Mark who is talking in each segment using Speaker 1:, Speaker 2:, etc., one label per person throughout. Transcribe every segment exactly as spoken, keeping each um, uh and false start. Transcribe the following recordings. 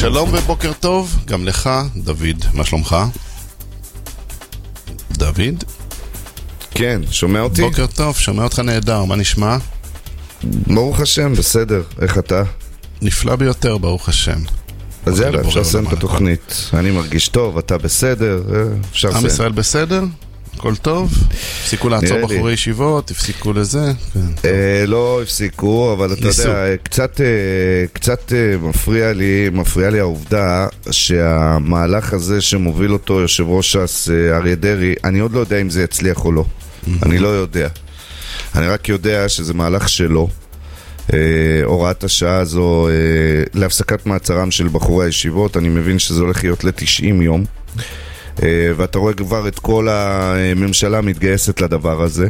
Speaker 1: שלום ובוקר טוב, גם לך, דוד, מה שלומך? דוד?
Speaker 2: כן, שומע אותי?
Speaker 1: בוקר טוב, שומע אותך נהדר, מה נשמע?
Speaker 2: ברוך השם, בסדר, איך אתה?
Speaker 1: נפלא ביותר, ברוך השם.
Speaker 2: אז יאללה, אפשר לסיים את התוכנית. אני מרגיש טוב, אתה בסדר, אפשר לסיים.
Speaker 1: עם ישראל בסדר? הכל טוב? הפסיקו לעצור בחורי ישיבות, הפסיקו לזה?
Speaker 2: לא הפסיקו, אבל אתה יודע, קצת מפריע לי, מפריע לי העובדה שהמהלך הזה שמוביל אותו יושב ראש ש"ס אריה דרעי, אני עוד לא יודע אם זה יצליח או לא. אני לא יודע. אני רק יודע שזה מהלך שלו. הוראת השעה הזו להפסקת מעצרם של בחורי הישיבות, אני מבין שזה הולך להיות ל-תשעים יום. ואתה רואה כבר את כל הממשלה מתגייסת לדבר הזה.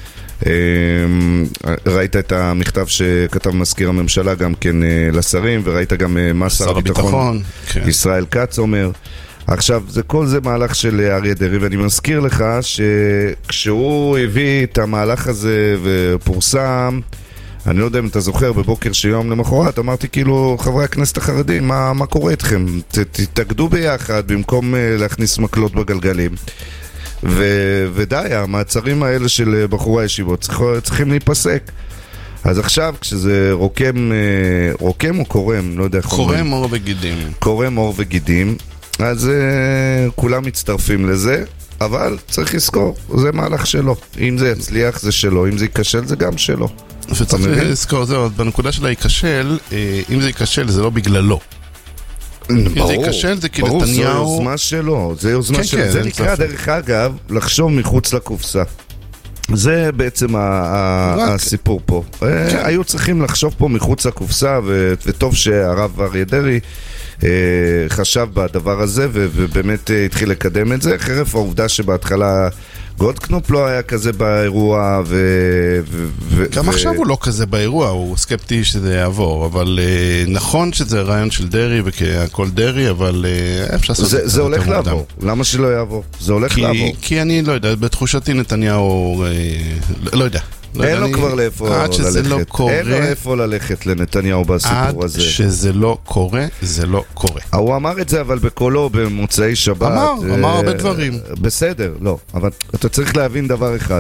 Speaker 2: ראית את המכתב שכתב מזכיר הממשלה גם כן לשרים, וראית גם מה שר הביטחון ישראל כץ אומר. עכשיו, זה כל זה מהלך של אריה דרעי, ואני מזכיר לך שכשהוא הביא את המהלך הזה ופורסם, אני לא יודע אם אתה זוכר, בבוקר שיום למחרת אמרתי כאילו, חברי הכנסת החרדים, מה, מה קורה אתכם? ת, תתאגדו ביחד במקום להכניס מקלות בגלגלים. ו, ודי, המעצרים האלה של בחורי הישיבות צריך, צריכים להיפסק. אז עכשיו כשזה רוקם, רוקם או קורם, לא יודע איך אומרים.
Speaker 1: קורם אור וגידים.
Speaker 2: קורם אור וגידים, אז uh, כולם מצטרפים לזה, אבל צריך לזכור, זה מהלך שלו. אם זה יצליח זה שלו, אם זה ייכשל זה גם שלו.
Speaker 1: וצריך לזכור, זהו, בנקודה שלה ייכשל, אם זה ייכשל זה לא בגללו. אם זה ייכשל זה כי נתניהו...
Speaker 2: ברור, זו יוזמה שלו, זה יוזמה שלו. זה נקרא דרך אגב לחשוב מחוץ לקופסה. זה בעצם הסיפור פה. היו צריכים לחשוב פה מחוץ לקופסה, וטוב שהרב אריה דרעי חשב בדבר הזה ובאמת התחיל לקדם את זה, חרף העובדה שבהתחלה גולדקנופ לא היה כזה באירוע ו...
Speaker 1: גם עכשיו הוא לא כזה באירוע, הוא סקפטי שזה יעבור, אבל נכון שזה רעיון של דרעי וככל דרעי, אבל אפשר לעשות את זה.
Speaker 2: זה הולך לעבור, למה שלא יעבור? זה הולך לעבור.
Speaker 1: כי אני לא יודע, בתחושתי נתניהו, לא יודע.
Speaker 2: אין לו כבר לאיפה ללכת. אין לו איפה ללכת לנתניהו בסיפור הזה.
Speaker 1: עד שזה לא קורה, זה לא קורה.
Speaker 2: הוא אמר את זה אבל בקולו במוצאי שבת.
Speaker 1: אמר, אמר הרבה דברים.
Speaker 2: בסדר, לא. אבל אתה צריך להבין דבר אחד.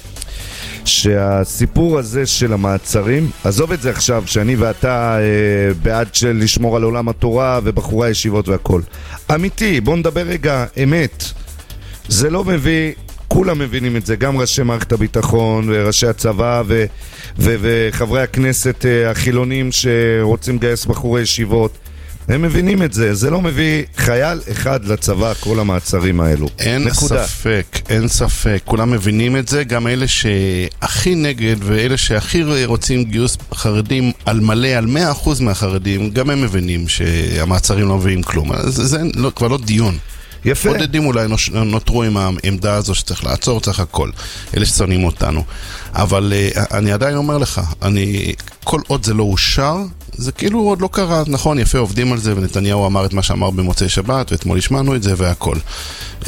Speaker 2: שהסיפור הזה של המעצרים, עזוב את זה עכשיו, שאני ואתה אה, בעד של לשמור על עולם התורה ובחורי הישיבות והכל. אמיתי, בוא נדבר רגע, אמת. זה לא מביא... כולם מבינים את זה, גם ראשי מערכת הביטחון וראשי הצבא ו- ו- וחברי הכנסת החילונים שרוצים לגייס בחורי ישיבות, הם מבינים את זה. זה לא מביא חייל אחד לצבא, כל המעצרים האלו.
Speaker 1: אין נקודה. ספק, אין ספק. כולם מבינים את זה, גם אלה שהכי נגד ואלה שהכי רוצים גיוס חרדים על מלא, על מאה אחוז מהחרדים, גם הם מבינים שהמעצרים לא מביאים כלום. זה, זה לא, כבר לא דיון.
Speaker 2: יפה.
Speaker 1: עודדים אולי נותרו עם העמדה הזו שצריך לעצור, צריך הכל. אלה שצונים אותנו. אבל uh, אני עדיין אומר לך, אני, כל עוד זה לא אושר, זה כאילו עוד לא קרה. נכון, יפה, עובדים על זה, ונתניהו אמר את מה שאמר במוצאי שבת, ואתמול השמענו את זה והכל. Uh,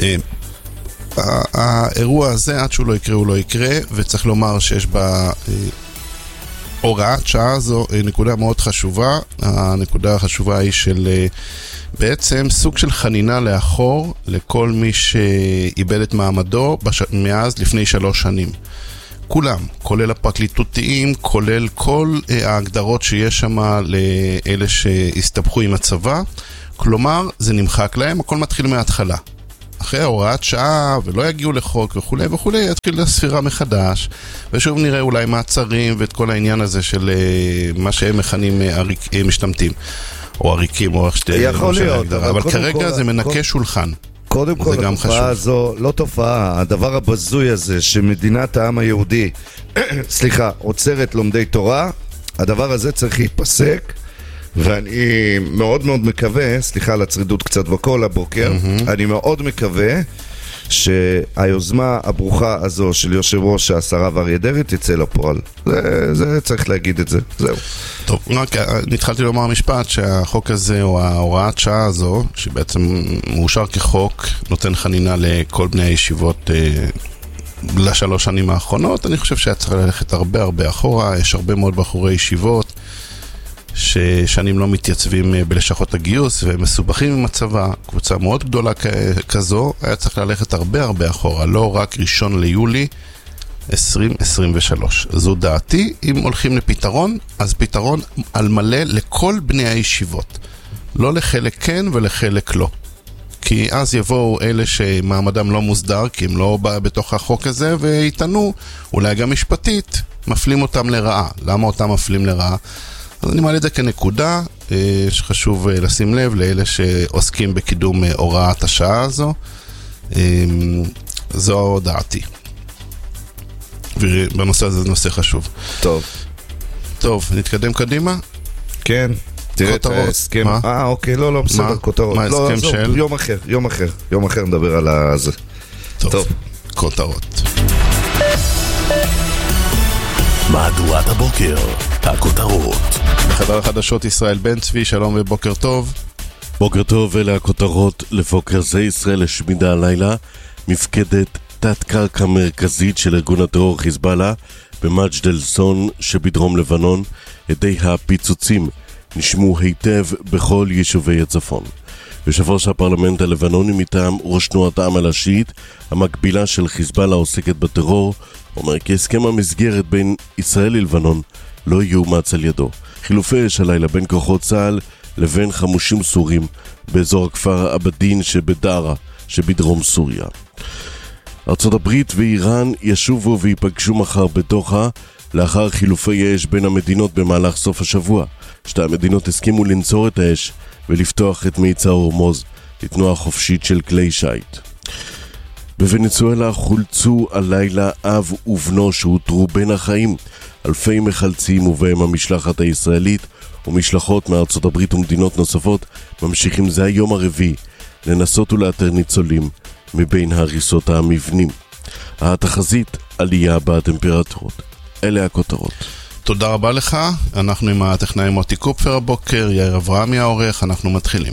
Speaker 1: האירוע הזה, עד שהוא לא יקרה, הוא לא יקרה, וצריך לומר שיש בה... Uh, הוראת שעה הזו נקודה מאוד חשובה. הנקודה החשובה היא של בעצם סוג של חנינה לאחור לכל מי שאיבד את מעמדו בש... מאז לפני שלוש שנים. כולם, כולל הפרקליטותיים, כולל כל ההגדרות שיש שם לאלה שהסתבכו עם הצבא. כלומר, זה נמחק להם, הכל מתחיל מההתחלה. אחרי הוראת שעה, ולא יגיעו לחוק וכו' וכו', יתחיל לספירה מחדש, ושוב נראה אולי מעצרים ואת כל העניין הזה של מה שהם מכנים משתמטים, או עריקים, או איך שתי...
Speaker 2: יכול להיות,
Speaker 1: אבל, אבל כרגע זה מנקה שולחן.
Speaker 2: קודם כל, התופעה הזו, לא תופעה, הדבר הבזוי הזה, שמדינת העם היהודי, סליחה, עוצרת לומדי תורה, הדבר הזה צריך להתפסק, ואני מאוד מאוד מקווה, סליחה על הצרידות קצת בכל הבוקר, mm-hmm. אני מאוד מקווה שהיוזמה הברוכה הזו של יושב ראש השרה אריה דרעי תצא לפועל. זה, זה צריך להגיד את זה, זהו.
Speaker 1: טוב, רק נתחלתי לומר משפט שהחוק הזה או ההוראת שעה הזו, שבעצם מאושר כחוק, נותן חנינה לכל בני הישיבות אה, לשלוש שנים האחרונות. אני חושב שהיה צריך ללכת הרבה הרבה אחורה, יש הרבה מאוד בחורי ישיבות ששנים לא מתייצבים בלשכות הגיוס ומסובכים עם הצבא, קבוצה מאוד גדולה כזו, היה צריך ללכת הרבה הרבה אחורה, לא רק ראשון ליולי עשרים עשרים ושלוש. זו דעתי, אם הולכים לפתרון, אז פתרון על מלא לכל בני הישיבות. לא לחלק כן ולחלק לא. כי אז יבואו אלה שמעמדם לא מוסדר, כי הם לא בא בתוך החוק הזה, ויתנו, אולי גם משפטית, מפלים אותם לרעה. למה אותם מפלים לרעה? אז אני מעלה את זה כנקודה, שחשוב לשים לב לאלה שעוסקים בקידום הוראת השעה הזו. זו דעתי. ובנושא הזה זה נושא חשוב.
Speaker 2: טוב.
Speaker 1: טוב, נתקדם קדימה?
Speaker 2: כן. תראה את ההסכם. אה, אוקיי, לא, לא, בסדר, כותרות.
Speaker 1: מה ההסכם של?
Speaker 2: יום אחר, יום אחר. יום אחר נדבר על זה.
Speaker 1: טוב, כותרות.
Speaker 3: מהדורת הבוקר, הכותרות.
Speaker 1: בחדר החדשות ישראל בן צבי, שלום ובוקר טוב.
Speaker 4: בוקר טוב, אלה הכותרות לבוקר זה. ישראל השמידה הלילה מפקדת תת-קרקע מרכזית של ארגון הטרור חיזבאללה במג'ד אל-זון שבדרום לבנון. ידי הפיצוצים נשמעו היטב בכל יישובי הצפון. יושב ראש הפרלמנט הלבנוני מטעם ראש תנועת העם השיעית, המקבילה של חיזבאללה עוסקת בטרור, אומר כי הסכם המסגרת בין ישראל ללבנון לא יאומץ על ידו. חילופי אש הלילה בין כוחות צה"ל לבין חמושים סורים באזור הכפר אבדין שבדארה שבדרום סוריה. ארצות הברית ואיראן ישובו ויפגשו מחר בדוחה לאחר חילופי אש בין המדינות במהלך סוף השבוע. שתי המדינות הסכימו לנצור את האש ולפתוח את מיצה הורמוז לתנועה חופשית של כלי שייט. בוונצואלה חולצו הלילה אב ובנו שהותרו בין החיים. אלפי מחלצים ובהם המשלחת הישראלית ומשלחות מארצות הברית ומדינות נוספות ממשיכים זה היום הרביעי לנסות ולאתר ניצולים מבין הריסות המבנים. התחזית עלייה בטמפרטורות. אלה הכותרות.
Speaker 1: תודה רבה לך, אנחנו עם הטכנאי מוטי קופפר הבוקר, יאיר אברהמי העורך, אנחנו מתחילים.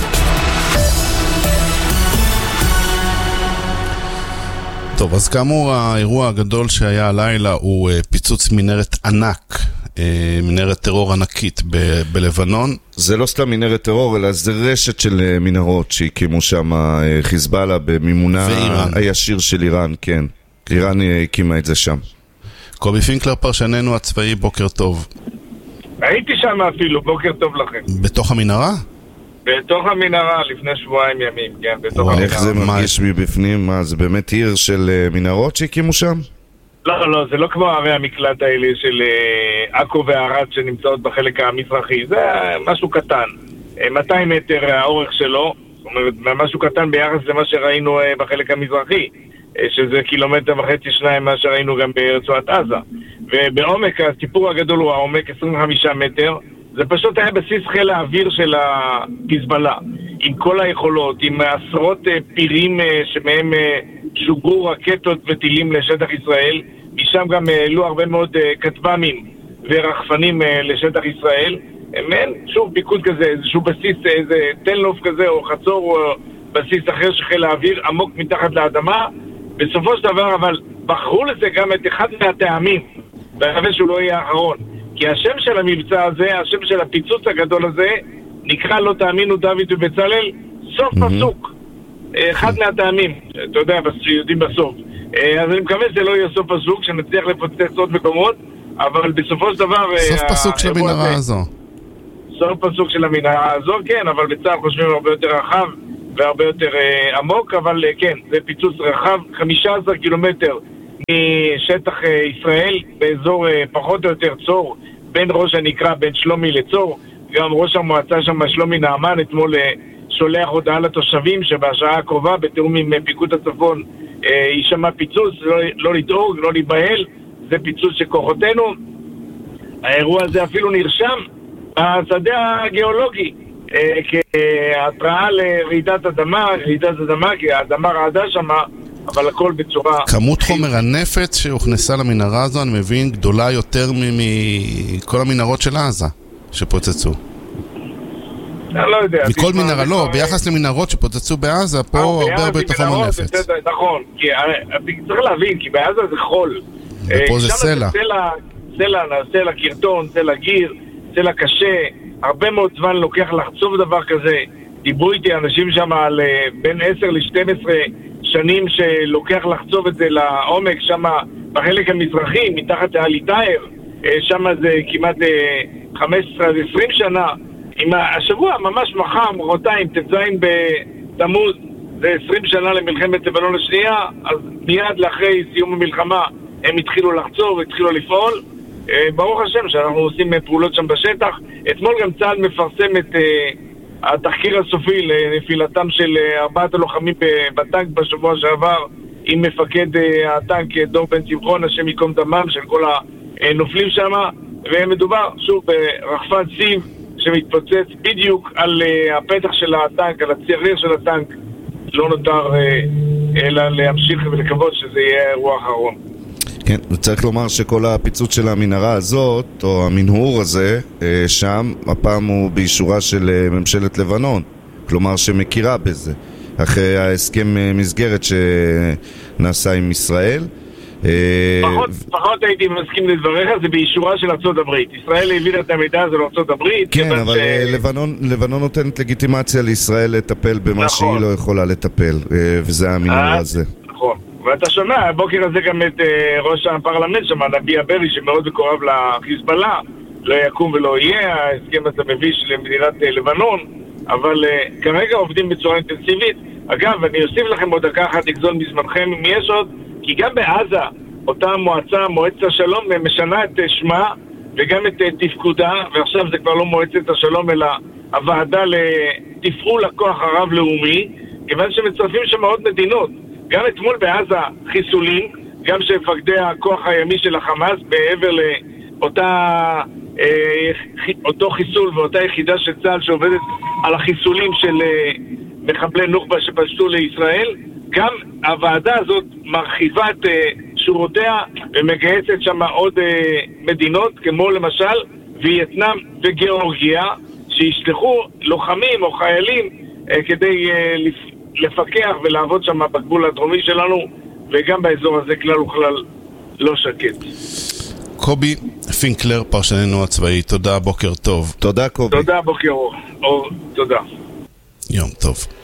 Speaker 1: טוב, אז כאמור האירוע הגדול שהיה הלילה הוא פיצוץ מנהרת ענק, מנהרת טרור ענקית ב- בלבנון.
Speaker 2: זה לא סתם מנהרת טרור, אלא זה רשת של מנהרות שהקימו שם חיזבאללה במימונה ואיראן. הישיר של איראן, כן. איראן הקימה את זה שם.
Speaker 1: קובי פינקלר פרשננו הצבאי, בוקר טוב.
Speaker 5: הייתי שם אפילו, בוקר טוב לכם.
Speaker 1: בתוך המנהרה?
Speaker 5: בתוך המנהרה, לפני שבועיים ימים, כן, בתוך המנהרה.
Speaker 2: איך זה מרגיש מבפנים? מה, זה באמת עיר של מנהרות שהקימו שם?
Speaker 5: לא, לא, זה לא כמו ערי המקלט האלה של עכו וערד שנמצאות בחלק המזרחי, זה משהו קטן. מאתיים מטר האורך שלו, זאת אומרת, משהו קטן ביחס למה שראינו בחלק המזרחי. שזה קילומטר וחצי שניים מה שראינו גם ברצועת עזה. ובעומק, הסיפור הגדול הוא העומק, עשרים וחמישה מטר. זה פשוט היה בסיס חיל האוויר של החיזבאללה, עם כל היכולות, עם עשרות פירים שמהם שוגרו רקטות וטילים לשטח ישראל. משם גם העלו הרבה מאוד כטב"מים ורחפנים לשטח ישראל. אין שוב פיקוד כזה, איזשהו בסיס, איזה תל-נוף כזה או חצור או בסיס אחר של חיל האוויר עמוק מתחת לאדמה. בסופו של דבר, אבל בחרו לזה גם את אחד מהטעמים, ואני שהוא לא יהיה האחרון. כי השם של המבצע הזה, השם של הפיצוץ הגדול הזה, נקרא לא תאמינו דוד ובצלאל, סוף mm-hmm. פסוק. אחד mm-hmm. מהטעמים, אתה יודע, יודעים בסוף. אז אני מקווה שזה לא יהיה סוף פסוק, שנצליח לפוצץ עוד מקומות, אבל בסופו של דבר...
Speaker 1: סוף פסוק של המנהרה הזו.
Speaker 5: סוף פסוק של המנהרה הזו, כן, אבל בצער חושבים הרבה יותר רחב, והרבה יותר uh, עמוק, אבל uh, כן, זה פיצוץ רחב, חמישה עשר קילומטר משטח uh, ישראל, באזור uh, פחות או יותר צור, בין ראש הנקרא, בין שלומי לצור. גם ראש המועצה שם, שלומי נעמן, אתמול uh, שולח הודעה לתושבים שבשעה הקרובה, בתיאום עם uh, פיקוד הצפון, uh, יישמע פיצוץ, לא, לא לדאוג, לא להיבהל, זה פיצוץ של כוחותינו. האירוע הזה אפילו נרשם בשדה הגיאולוגי, כהתראה לרעידת אדמה, רעידת אדמה, כי האדמה רעדה שם, אבל הכל בצורה...
Speaker 1: כמות חומר הנפץ שהוכנסה למנהרה הזו, אני מבין, גדולה יותר מכל המנהרות של עזה שפוצצו.
Speaker 5: אני לא יודע.
Speaker 1: מכל מנהרה, לא, ביחס למנהרות שפוצצו בעזה, פה הרבה הרבה יותר חומר נפץ.
Speaker 5: נכון, כי צריך להבין, כי בעזה זה חול.
Speaker 1: ופה זה סלע.
Speaker 5: סלע, סלע, סלע קרטון, סלע גיר, סלע קשה, הרבה מאוד זמן לוקח לחצוב דבר כזה. דיברו איתי אנשים שם על בין עשר ל-שתים עשרה שנים שלוקח לחצוב את זה לעומק, שם בחלק המזרחי, מתחת לאליטאר, שם זה כמעט חמש עשרה עד עשרים שנה. עם השבוע ממש מחר, מחרתיים, תזין בתמוז, זה עשרים שנה למלחמת לבנון השנייה, אז מיד לאחרי סיום המלחמה הם התחילו לחצוב, התחילו לפעול. ברוך השם שאנחנו עושים פעולות שם בשטח. אתמול גם צה"ל מפרסם את התחקיר הסופי לנפילתם של ארבעת הלוחמים בטנק בשבוע שעבר עם מפקד הטנק דור בן שמחון, השם ייקום דמם, של כל הנופלים שם, ומדובר שוב ברחפן סיב שמתפוצץ בדיוק על הפתח של הטנק, על הצריר של הטנק. לא נותר אלא להמשיך ולקוות שזה יהיה אירוע האחרון.
Speaker 2: כן, וצריך לומר שכל הפיצוץ של המנהרה הזאת, או המנהור הזה, שם, הפעם הוא באישורה של ממשלת לבנון. כלומר שמכירה בזה, אחרי ההסכם מסגרת שנעשה עם ישראל.
Speaker 5: פחות, פחות הייתי מסכים לדבריך, זה באישורה של ארצות הברית. ישראל העבירה את המידע הזה לארצות הברית.
Speaker 2: כן, אבל ש... לבנון, לבנון נותנת לגיטימציה לישראל לטפל במה נכון. שהיא לא יכולה לטפל, וזה המנהור הזה.
Speaker 5: נכון. ואתה שומע, הבוקר הזה גם את uh, ראש הפרלמנט שם, נביה ברי, שמאוד מקורב לחיזבאללה, לא יקום ולא יהיה, ההסכם הזה מביש למדינת uh, לבנון, אבל uh, כרגע עובדים בצורה אינטנסיבית. אגב, אני אוסיף לכם עוד דקה אחת לגזול מזמנכם אם יש עוד, כי גם בעזה, אותה מועצה, מועצת השלום, משנה את uh, שמה וגם את uh, תפקודה, ועכשיו זה כבר לא מועצת השלום, אלא הוועדה לתפעול הכוח הרב-לאומי, כיוון שמצרפים שם עוד מדינות. גם אתמול בעזה חיסולים, גם שמפקדי הכוח הימי של החמאס, בעבר לאותה אה, אותו חיסול ואותה יחידה של צה"ל שעובדת על החיסולים של אה, מחבלי נוח'בה שפשטו לישראל, גם הוועדה הזאת מרחיבה את אה, שורותיה ומגייסת שם עוד אה, מדינות, כמו למשל וייטנאם וגיאורגיה, שישלחו לוחמים או חיילים אה, כדי אה, לפ... לפקח ולעבוד שם בגבול הדרומי שלנו, וגם באזור הזה כלל וכלל לא שקט.
Speaker 1: קובי פינקלר, פרשננו הצבאי, תודה, בוקר טוב.
Speaker 2: תודה קובי.
Speaker 5: תודה, בוקר אור. תודה.
Speaker 1: יום טוב.